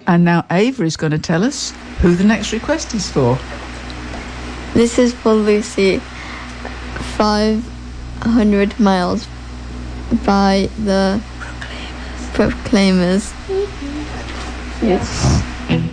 And now Ava is going to tell us who the next request is for. This is for Lucy. 500 Miles by the Proclaimers. Yes.